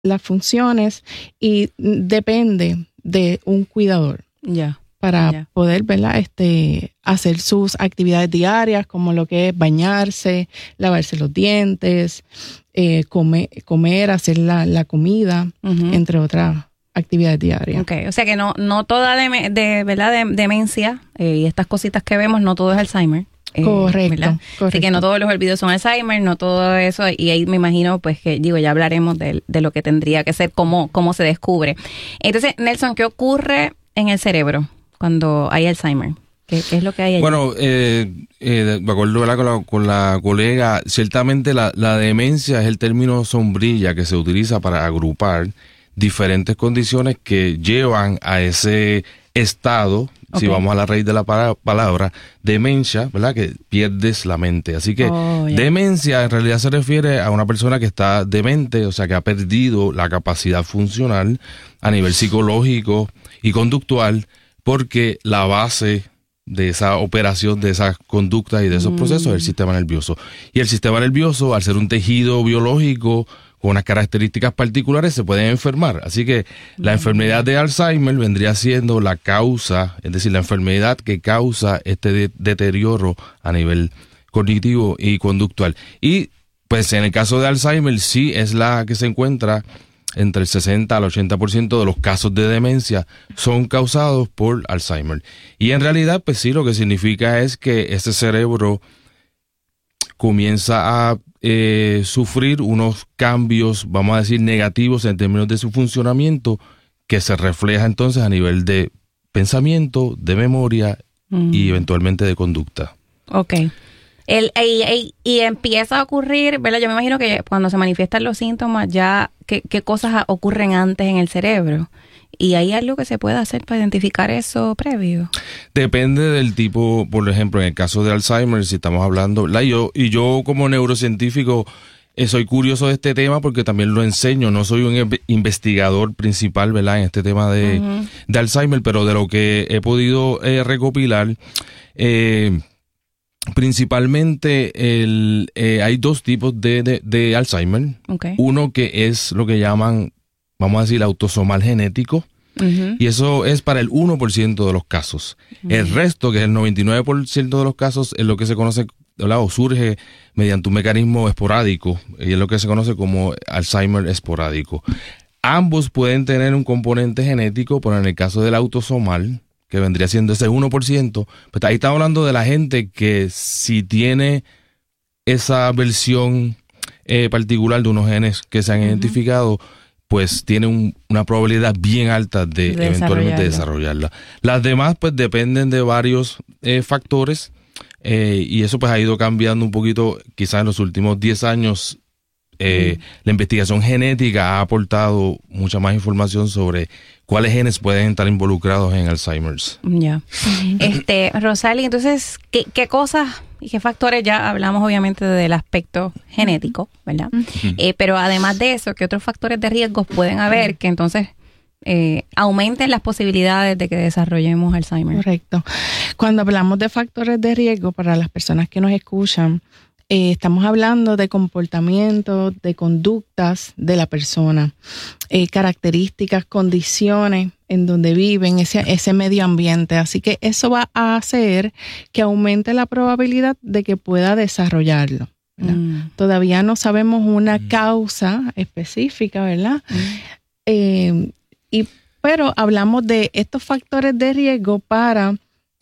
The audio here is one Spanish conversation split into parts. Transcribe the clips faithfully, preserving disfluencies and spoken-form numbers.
las funciones y depende de un cuidador. Ya. Yeah. Para yeah. poder, ¿verdad? Este, hacer sus actividades diarias, como lo que es bañarse, lavarse los dientes, eh, comer, comer, hacer la, la comida, uh-huh. entre otras actividades diarias. Okay, o sea que no, no toda de, de verdad de, demencia eh, y estas cositas que vemos, no todo es Alzheimer. Eh, correcto, correcto. Así que no todos los olvidos son Alzheimer, no todo eso, y ahí me imagino pues que, digo, ya hablaremos de, de lo que tendría que ser, cómo, cómo se descubre. Entonces, Nelson, ¿qué ocurre en el cerebro cuando hay Alzheimer? ¿Qué, qué es lo que hay allí? Bueno, eh, eh, de acuerdo con la, con la colega, ciertamente la, la demencia es el término sombrilla que se utiliza para agrupar diferentes condiciones que llevan a ese estado, okay. si vamos a la raíz de la para, palabra, demencia, ¿verdad? Que pierdes la mente. Así que oh, yeah. demencia en realidad se refiere a una persona que está demente, o sea, que ha perdido la capacidad funcional a nivel psicológico y conductual, porque la base de esa operación, de esas conductas y de esos mm. procesos es el sistema nervioso. Y el sistema nervioso, al ser un tejido biológico con unas características particulares, se pueden enfermar. Así que mm. la enfermedad de Alzheimer vendría siendo la causa, es decir, la enfermedad que causa este de- deterioro a nivel cognitivo y conductual. Y pues en el caso de Alzheimer sí es la que se encuentra entre el sesenta al ochenta por ciento de los casos de demencia son causados por Alzheimer. Y en realidad, pues sí, lo que significa es que ese cerebro comienza a eh, sufrir unos cambios, vamos a decir, negativos en términos de su funcionamiento, que se refleja entonces a nivel de pensamiento, de memoria mm. y eventualmente de conducta. Ok. El, y, y, y empieza a ocurrir, ¿verdad? Yo me imagino que cuando se manifiestan los síntomas, ya, ¿qué, qué cosas ocurren antes en el cerebro? ¿Y hay algo que se puede hacer para identificar eso previo? Depende del tipo, por ejemplo, en el caso de Alzheimer, si estamos hablando, la, yo, y yo como neurocientífico eh, soy curioso de este tema porque también lo enseño, no soy un investigador principal, ¿verdad?, en este tema de, uh-huh. de Alzheimer, pero de lo que he podido eh, recopilar, eh, principalmente el, eh, hay dos tipos de, de, de Alzheimer. Okay. Uno que es lo que llaman, vamos a decir, autosomal genético. Uh-huh. Y eso es para el uno por ciento de los casos. Uh-huh. El resto, que es el noventa y nueve por ciento de los casos, es lo que se conoce, ¿verdad?, o surge mediante un mecanismo esporádico, y es lo que se conoce como Alzheimer esporádico. Ambos pueden tener un componente genético, pero en el caso del autosomal, que vendría siendo ese uno por ciento, pues ahí estamos hablando de la gente que si tiene esa versión eh, particular de unos genes que se han uh-huh. identificado, pues tiene un, una probabilidad bien alta de, de eventualmente desarrollarla. Las demás pues dependen de varios eh, factores eh, y eso pues ha ido cambiando un poquito, quizás en los últimos diez años. Eh, mm. La investigación genética ha aportado mucha más información sobre cuáles genes pueden estar involucrados en Alzheimer's. Ya. Yeah. este, Rosalie, entonces, ¿qué, qué cosas y qué factores? Ya hablamos obviamente del aspecto genético, ¿verdad? Mm. Eh, pero además de eso, ¿qué otros factores de riesgo pueden haber que entonces eh, aumenten las posibilidades de que desarrollemos Alzheimer? Correcto. Cuando hablamos de factores de riesgo, para las personas que nos escuchan, Eh, estamos hablando de comportamientos, de conductas de la persona, eh, características, condiciones en donde viven, ese, ese medio ambiente. Así que eso va a hacer que aumente la probabilidad de que pueda desarrollarlo, ¿verdad? Mm. Todavía no sabemos una mm. causa específica, ¿verdad? Mm. Eh, y, pero hablamos de estos factores de riesgo para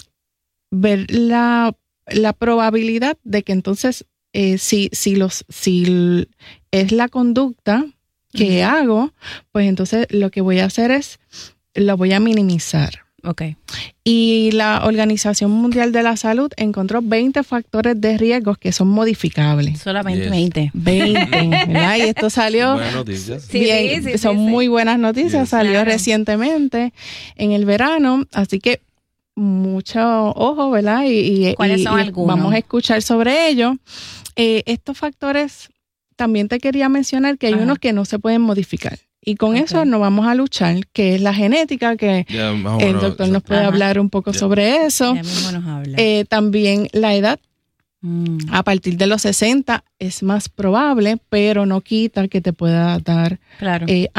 ver la, la probabilidad de que entonces Eh, si, si, los, si es la conducta que uh-huh. hago, pues entonces lo que voy a hacer es, lo voy a minimizar. Okay. Y la Organización Mundial de la Salud encontró veinte factores de riesgo que son modificables. Solamente yes. veinte. veinte, ¿verdad? Y esto salió... Buenas noticias. Sí, bien, sí, sí, son sí, muy sí. buenas noticias, Yes. salió Claro. recientemente en el verano, así que mucho ojo, ¿verdad? Y, y, ¿Cuáles y, son y algunos? Vamos a escuchar sobre ello. Eh, estos factores, también te quería mencionar que hay Ajá. unos que no se pueden modificar. Y con okay. eso nos vamos a luchar, que es la genética, que yeah, el doctor nos puede Ajá. hablar un poco yeah. sobre eso. Ya mismo nos habla. Eh, también la edad Mm. A partir de los sesenta es más probable, pero no quita que te pueda dar claro. eh,